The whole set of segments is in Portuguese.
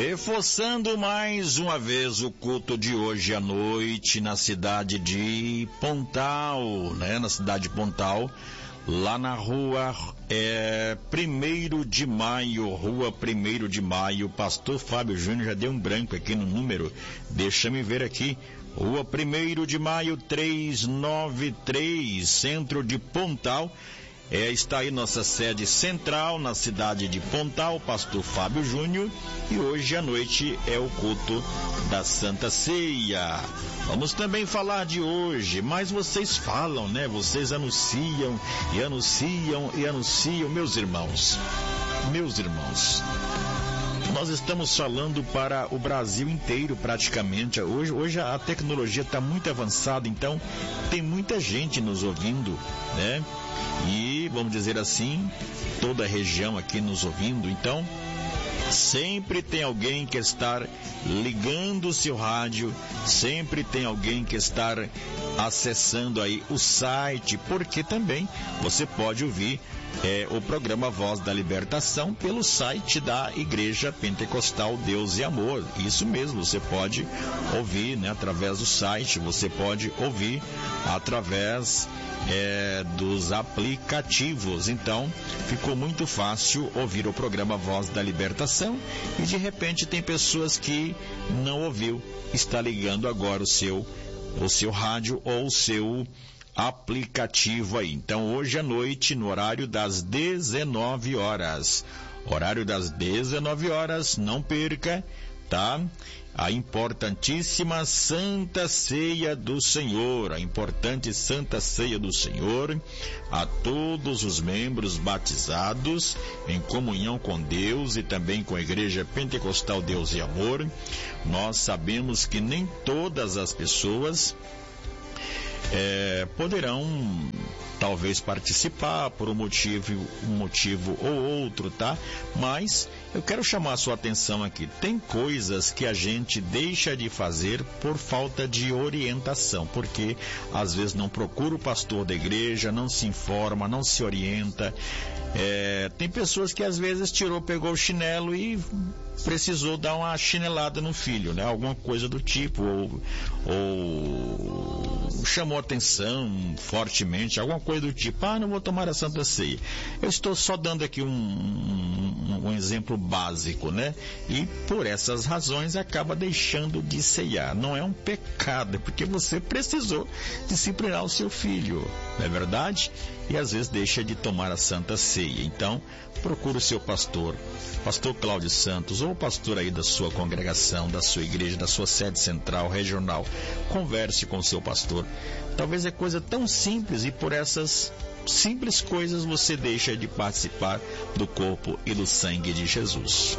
Reforçando mais uma vez o culto de hoje à noite na cidade de Pontal, na cidade de Pontal, lá na rua 1º de Maio, rua 1º de Maio. Pastor Fábio Júnior já deu um branco aqui no número, deixa-me ver aqui, rua 1º de Maio 393, centro de Pontal. Está aí nossa sede central na cidade de Pontal, Pastor Fábio Júnior, e hoje à noite é o culto da Santa Ceia. Vamos também falar de hoje, mas vocês falam, Vocês anunciam e anunciam e anunciam, meus irmãos. Nós estamos falando para o Brasil inteiro praticamente. Hoje a tecnologia está muito avançada, então tem muita gente nos ouvindo, E, vamos dizer assim, toda a região aqui nos ouvindo. Então, sempre tem alguém que está ligando o seu rádio, sempre tem alguém que está acessando aí o site, porque também você pode ouvir o programa Voz da Libertação pelo site da Igreja Pentecostal Deus e Amor. Isso mesmo, você pode ouvir através do site, você pode ouvir através dos aplicativos. Então ficou muito fácil ouvir o programa Voz da Libertação, e de repente tem pessoas que não ouviu, está ligando agora o seu rádio ou o seu aplicativo aí. Então hoje à noite, no horário das 19 horas, não perca, tá? A importantíssima Santa Ceia do Senhor, a todos os membros batizados em comunhão com Deus e também com a Igreja Pentecostal Deus e Amor. Nós sabemos que nem todas as pessoas poderão talvez participar por um motivo ou outro, tá? Mas eu quero chamar a sua atenção aqui. Tem coisas que a gente deixa de fazer por falta de orientação, porque às vezes não procura o pastor da igreja, não se informa, não se orienta. Tem pessoas que às vezes pegou o chinelo e precisou dar uma chinelada no filho, alguma coisa do tipo, ou chamou atenção fortemente, alguma coisa do tipo, não vou tomar a Santa Ceia. Eu estou só dando aqui um exemplo básico, E por essas razões acaba deixando de ceiar. Não é um pecado, porque você precisou disciplinar o seu filho, não é verdade? E às vezes deixa de tomar a Santa Ceia. Então, procure o seu pastor Cláudio Santos, ou o pastor aí da sua congregação, da sua igreja, da sua sede central, regional. Converse com o seu pastor. Talvez é coisa tão simples, e por essas simples coisas você deixa de participar do corpo e do sangue de Jesus.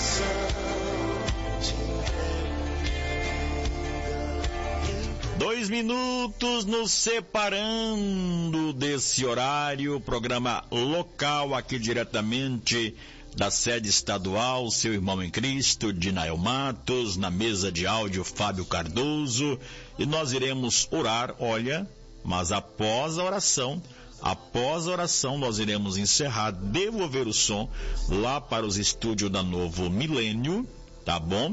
2 minutos nos separando desse horário, programa local aqui diretamente da sede estadual, seu irmão em Cristo, Dinael Matos, na mesa de áudio Fábio Cardoso, e nós iremos orar, mas após a oração nós iremos encerrar, devolver o som lá para os estúdios da Novo Milênio, tá bom?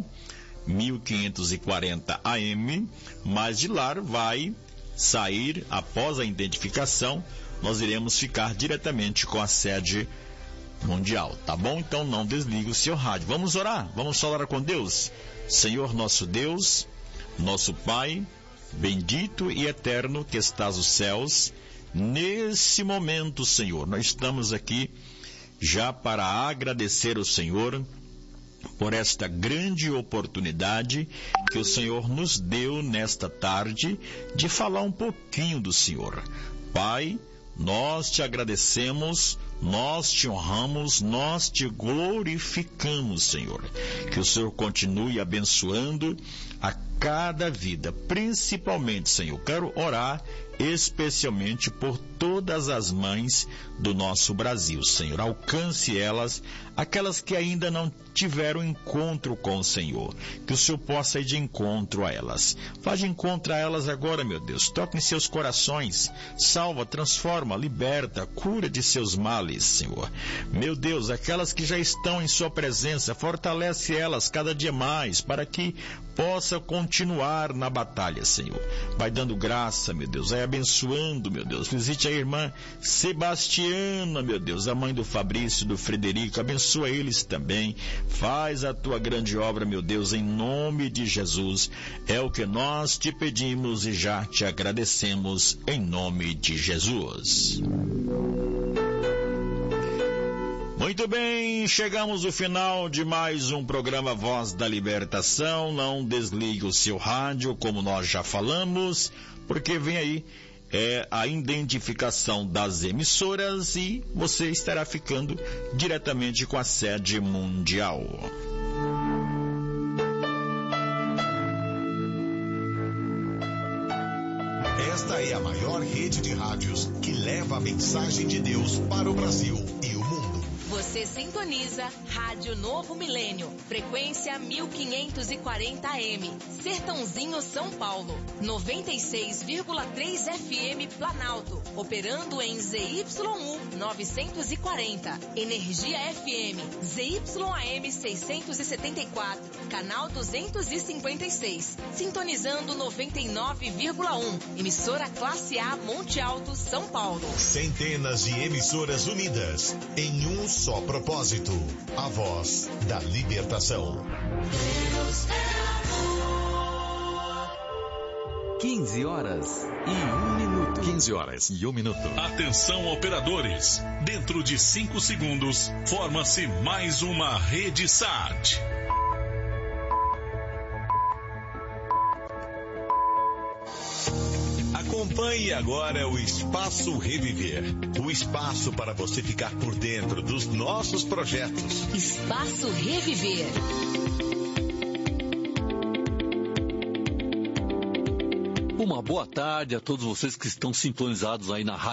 1540 AM, mas de lá vai sair, após a identificação, nós iremos ficar diretamente com a sede mundial, tá bom? Então não desligue o seu rádio. Vamos orar? Vamos falar com Deus? Senhor nosso Deus, nosso Pai, bendito e eterno que estás nos céus, nesse momento, Senhor, nós estamos aqui já para agradecer ao Senhor por esta grande oportunidade que o Senhor nos deu nesta tarde de falar um pouquinho do Senhor. Pai, nós te agradecemos, nós te honramos, nós te glorificamos, Senhor. Que o Senhor continue abençoando a cada vida, principalmente, Senhor. Quero orar especialmente por todas as mães do nosso Brasil, Senhor. Alcance elas, aquelas que ainda não tiveram encontro com o Senhor. Que o Senhor possa ir de encontro a elas. Faz de encontro a elas agora, meu Deus. Toque em seus corações. Salva, transforma, liberta, cura de seus males, Senhor. Meu Deus, aquelas que já estão em sua presença, fortalece elas cada dia mais, para que possa continuar na batalha, Senhor. Vai dando graça, meu Deus. Vai abençoando, meu Deus. Visite a irmã Sebastiana, meu Deus, a mãe do Fabrício, do Frederico. Abençoa eles também. Faz a tua grande obra, meu Deus, em nome de Jesus. É o que nós te pedimos e já te agradecemos em nome de Jesus. Muito bem, chegamos ao final de mais um programa Voz da Libertação. Não desligue o seu rádio, como nós já falamos, porque vem aí a identificação das emissoras e você estará ficando diretamente com a sede mundial. Esta é a maior rede de rádios que leva a mensagem de Deus para o Brasil e o mundo. Você sintoniza Rádio Novo Milênio, frequência 1540 AM, Sertãozinho, São Paulo, 96,3 FM Planalto, operando em ZYU 940, Energia FM, ZYAM 674, canal 256, sintonizando 99,1, emissora Classe A Monte Alto, São Paulo. Centenas de emissoras unidas em um só propósito, a voz da libertação. 15 horas e 1 minuto. 15 horas e 1 minuto. Atenção, operadores. Dentro de 5 segundos, forma-se mais uma rede SAT. Acompanhe agora o Espaço Reviver. O espaço para você ficar por dentro dos nossos projetos. Espaço Reviver. Uma boa tarde a todos vocês que estão sintonizados aí na Rádio